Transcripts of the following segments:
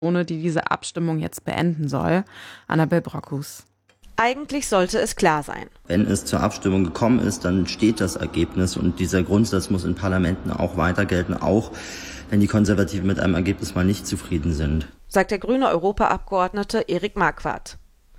die diese Abstimmung jetzt beenden soll. Annabel Brockhus. Eigentlich sollte es klar sein. Wenn es zur Abstimmung gekommen ist, dann steht das Ergebnis und dieser Grundsatz muss in Parlamenten auch weiter gelten, auch wenn die Konservativen mit einem Ergebnis mal nicht zufrieden sind, sagt der grüne Europaabgeordnete Erik Marquardt.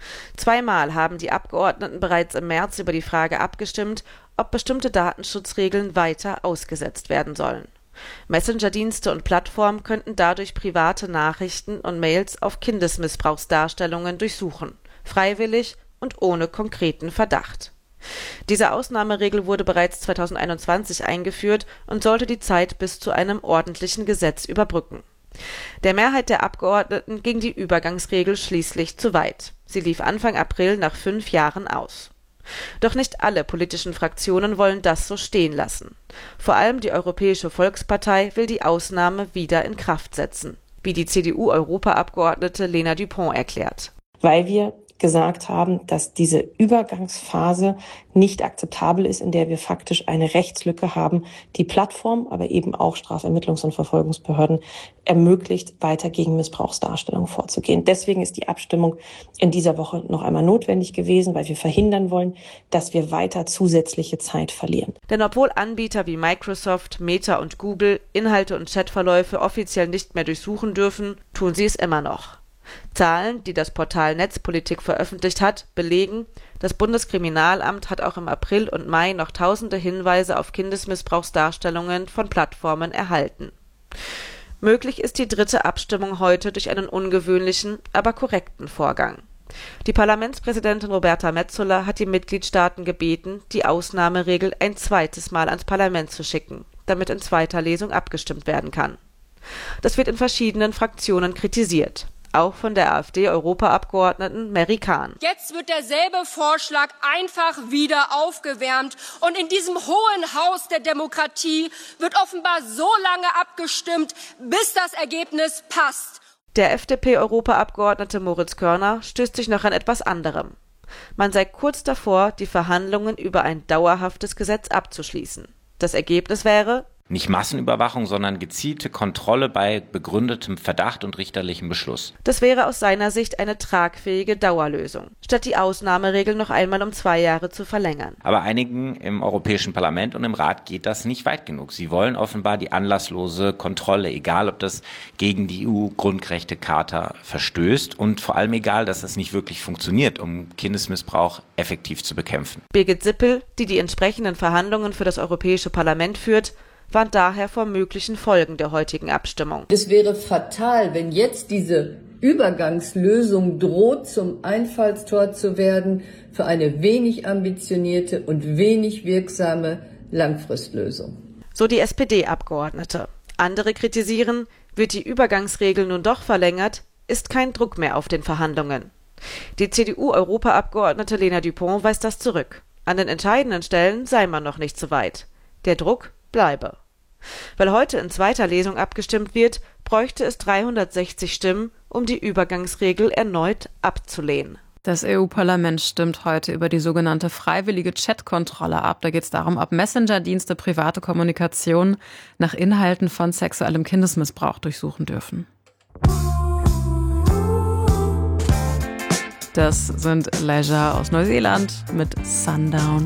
2-mal haben die Abgeordneten bereits im März über die Frage abgestimmt, ob bestimmte Datenschutzregeln weiter ausgesetzt werden sollen. Messenger-Dienste und Plattformen könnten dadurch private Nachrichten und Mails auf Kindesmissbrauchsdarstellungen durchsuchen, freiwillig und ohne konkreten Verdacht. Diese Ausnahmeregel wurde bereits 2021 eingeführt und sollte die Zeit bis zu einem ordentlichen Gesetz überbrücken. Der Mehrheit der Abgeordneten ging die Übergangsregel schließlich zu weit. Sie lief Anfang April nach 5 Jahren aus. Doch nicht alle politischen Fraktionen wollen das so stehen lassen. Vor allem die Europäische Volkspartei will die Ausnahme wieder in Kraft setzen, wie die CDU-Europaabgeordnete Lena Dupont erklärt. Weil wir gesagt haben, dass diese Übergangsphase nicht akzeptabel ist, in der wir faktisch eine Rechtslücke haben, die Plattform, aber eben auch Strafermittlungs- und Verfolgungsbehörden ermöglicht, weiter gegen Missbrauchsdarstellungen vorzugehen. Deswegen ist die Abstimmung in dieser Woche noch einmal notwendig gewesen, weil wir verhindern wollen, dass wir weiter zusätzliche Zeit verlieren. Denn obwohl Anbieter wie Microsoft, Meta und Google Inhalte und Chatverläufe offiziell nicht mehr durchsuchen dürfen, tun sie es immer noch. Zahlen, die das Portal Netzpolitik veröffentlicht hat, belegen, das Bundeskriminalamt hat auch im April und Mai noch tausende Hinweise auf Kindesmissbrauchsdarstellungen von Plattformen erhalten. Möglich ist die dritte Abstimmung heute durch einen ungewöhnlichen, aber korrekten Vorgang. Die Parlamentspräsidentin Roberta Metsola hat die Mitgliedstaaten gebeten, die Ausnahmeregel ein zweites Mal ans Parlament zu schicken, damit in zweiter Lesung abgestimmt werden kann. Das wird in verschiedenen Fraktionen kritisiert. Auch von der AfD-Europaabgeordneten Mary Kahn. Jetzt wird derselbe Vorschlag einfach wieder aufgewärmt. Und in diesem hohen Haus der Demokratie wird offenbar so lange abgestimmt, bis das Ergebnis passt. Der FDP-Europaabgeordnete Moritz Körner stößt sich noch an etwas anderem. Man sei kurz davor, die Verhandlungen über ein dauerhaftes Gesetz abzuschließen. Das Ergebnis wäre: Nicht Massenüberwachung, sondern gezielte Kontrolle bei begründetem Verdacht und richterlichem Beschluss. Das wäre aus seiner Sicht eine tragfähige Dauerlösung, statt die Ausnahmeregel noch einmal um 2 Jahre zu verlängern. Aber einigen im Europäischen Parlament und im Rat geht das nicht weit genug. Sie wollen offenbar die anlasslose Kontrolle, egal ob das gegen die EU-Grundrechtecharta verstößt und vor allem egal, dass es nicht wirklich funktioniert, um Kindesmissbrauch effektiv zu bekämpfen. Birgit Sippel, die die entsprechenden Verhandlungen für das Europäische Parlament führt, warnt daher vor möglichen Folgen der heutigen Abstimmung. Es wäre fatal, wenn jetzt diese Übergangslösung droht, zum Einfallstor zu werden für eine wenig ambitionierte und wenig wirksame Langfristlösung. So die SPD-Abgeordnete. Andere kritisieren, wird die Übergangsregel nun doch verlängert, ist kein Druck mehr auf den Verhandlungen. Die CDU-Europaabgeordnete Lena Dupont weist das zurück. An den entscheidenden Stellen sei man noch nicht so weit. Der Druck bleibe. Weil heute in zweiter Lesung abgestimmt wird, bräuchte es 360 Stimmen, um die Übergangsregel erneut abzulehnen. Das EU-Parlament stimmt heute über die sogenannte freiwillige Chatkontrolle ab. Da geht es darum, ob Messenger-Dienste private Kommunikation nach Inhalten von sexuellem Kindesmissbrauch durchsuchen dürfen. Das sind Leisure aus Neuseeland mit Sundown.